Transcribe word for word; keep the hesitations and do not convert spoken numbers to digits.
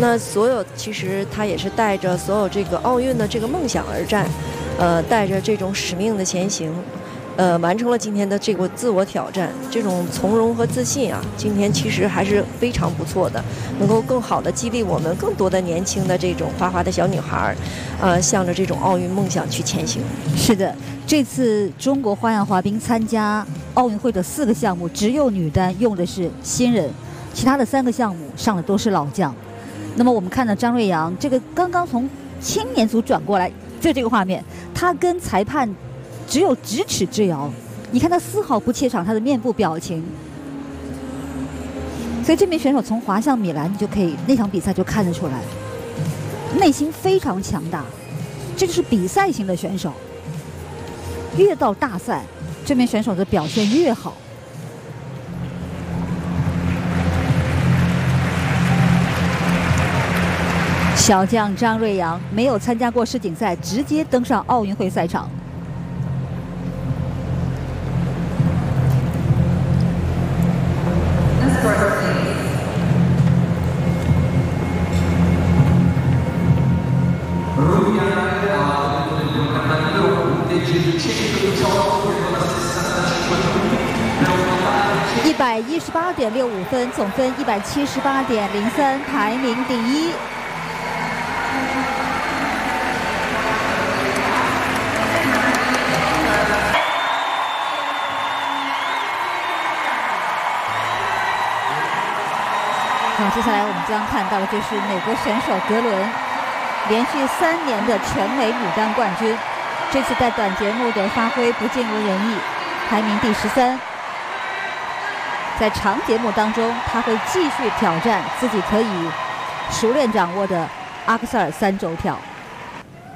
那所有其实他也是带着所有这个奥运的这个梦想而战，呃，带着这种使命的前行。呃，完成了今天的这个自我挑战，这种从容和自信啊，今天其实还是非常不错的，能够更好的激励我们更多的年轻的这种花花的小女孩，呃，向着这种奥运梦想去前行。 是的，这次中国花样滑冰参加奥运会的四个项目，只有女单用的是新人，其他的三个项目上的都是老将。那么我们看到张瑞阳这个刚刚从青年组转过来，就这个画面，他跟裁判只有咫尺之遥，你看他丝毫不怯场，他的面部表情。所以这名选手从滑向米兰，你就可以那场比赛就看得出来，内心非常强大，这就是比赛型的选手。越到大赛，这名选手的表现越好。小将张瑞阳没有参加过世锦赛，直接登上奥运会赛场。一百一十八点六五分，总分一百七十八点零三，排名第一。好，接下来我们将看到的就是美国选手格伦，连续三年的全美女单冠军，这次在短节目的发挥不尽如人意，排名第十三。在长节目当中，他会继续挑战自己可以熟练掌握的阿克塞尔三轴跳。